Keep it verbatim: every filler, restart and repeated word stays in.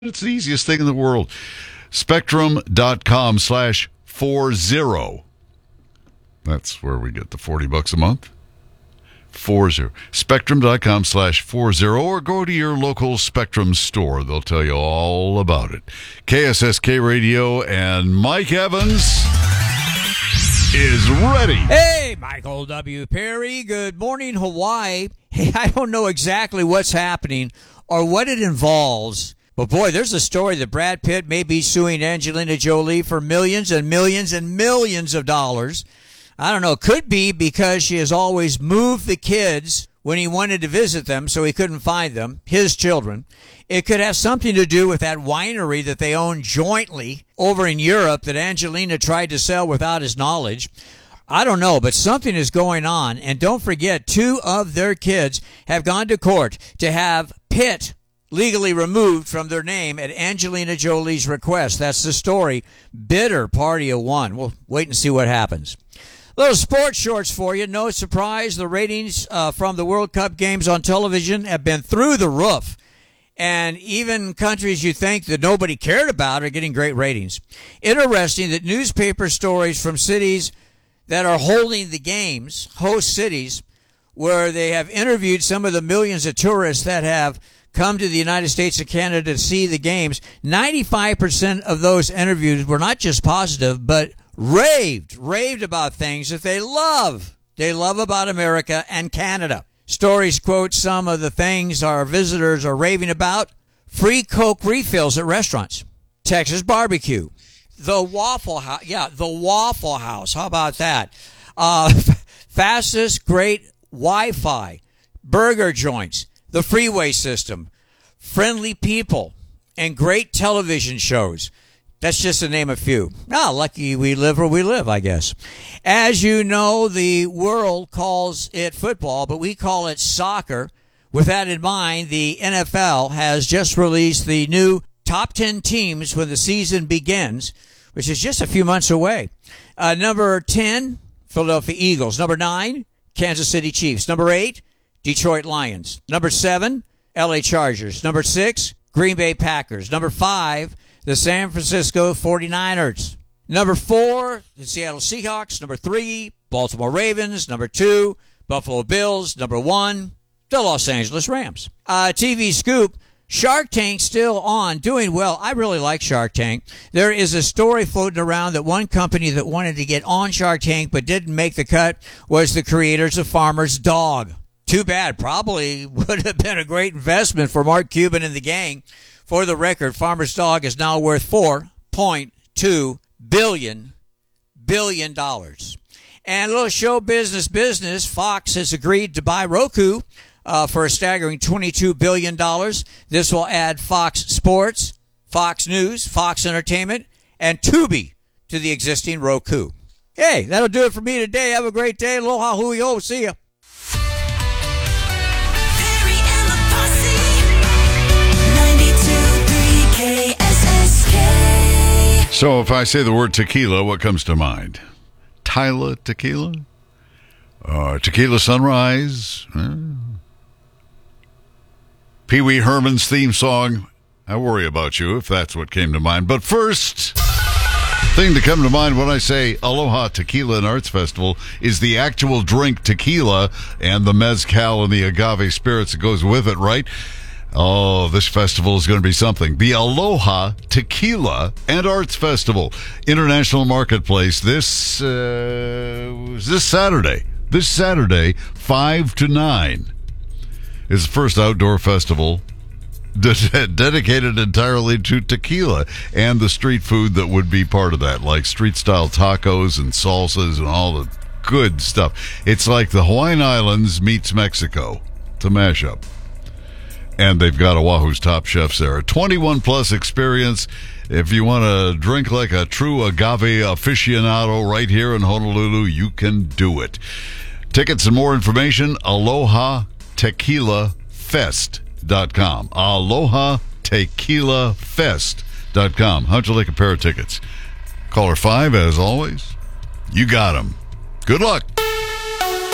It's the easiest thing in the world. Spectrum.com slash four zero. That's where we get the forty bucks a month. Four zero. Spectrum.com slash four zero, or go to your local Spectrum store. They'll tell you all about it. K S S K Radio and Mike Evans is ready. Hey, Michael W. Perry. Good morning, Hawaii. Hey, I don't know exactly what's happening or what it involves, but boy, there's a story that Brad Pitt may be suing Angelina Jolie for millions and millions and millions of dollars. I don't know. Could be because she has always moved the kids when he wanted to visit them, so he couldn't find them, his children. It could have something to do with that winery that they own jointly over in Europe that Angelina tried to sell without his knowledge. I don't know, but something is going on. And don't forget, two of their kids have gone to court to have Pitt legally removed from their name at Angelina Jolie's request. That's the story. Bitter party of one. We'll wait and see what happens. Little sports shorts for you. No surprise, the ratings uh, from the World Cup games on television have been through the roof. And even countries you think that nobody cared about are getting great ratings. Interesting that newspaper stories from cities that are holding the games, host cities, where they have interviewed some of the millions of tourists that have come to the United States and Canada to see the games, ninety-five percent of those interviews were not just positive, but raved, raved about things that they love. They love about America and Canada. Stories quote some of the things our visitors are raving about. Free Coke refills at restaurants. Texas barbecue. The Waffle House. Yeah, the Waffle House. How about that? Uh, fastest, great Wi-Fi. Burger joints. The freeway system. Friendly people. And great television shows. That's just to name a few. Ah, lucky we live where we live, I guess. As you know, the world calls it football, but we call it soccer. With that in mind, the N F L has just released the new top ten teams when the season begins, which is just a few months away. Uh, number ten, Philadelphia Eagles. Number nine, Kansas City Chiefs. Number eight, Detroit Lions. Number seven, L A Chargers. Number six, Green Bay Packers. Number five, the San Francisco forty-niners. Number four, the Seattle Seahawks. Number three, Baltimore Ravens. Number two, Buffalo Bills. Number one, the Los Angeles Rams. Uh, T V scoop, Shark Tank still on, doing well. I really like Shark Tank. There is a story floating around that one company that wanted to get on Shark Tank but didn't make the cut was the creators of Farmer's Dog. Too bad. Probably would have been a great investment for Mark Cuban and the gang. For the record, Farmer's Dog is now worth four point two billion billion dollars. And a little show business business, Fox has agreed to buy Roku uh, for a staggering twenty-two billion dollars. This will add Fox Sports, Fox News, Fox Entertainment, and Tubi to the existing Roku. Hey, that'll do it for me today. Have a great day. Aloha, hui-ho. See ya. So if I say the word tequila, what comes to mind? Tyla Tequila? Uh, tequila Sunrise? Uh, Pee Wee Herman's theme song, I worry about you, if that's what came to mind. But first thing to come to mind when I say Aloha Tequila and Arts Festival is the actual drink tequila and the mezcal and the agave spirits that goes with it, right? Oh, this festival is going to be something. The Aloha Tequila and Arts Festival, International Marketplace, this uh, this Saturday. This Saturday, five to nine, is the first outdoor festival de- dedicated entirely to tequila and the street food that would be part of that, like street-style tacos and salsas and all the good stuff. It's like the Hawaiian Islands meets Mexico. It's a mashup. And they've got Oahu's top chefs there. A twenty-one plus experience. If you want to drink like a true agave aficionado right here in Honolulu, you can do it. Tickets and more information, aloha tequila fest dot com. aloha tequila fest dot com. How'd you like a pair of tickets? Caller five, as always. You got them. Good luck.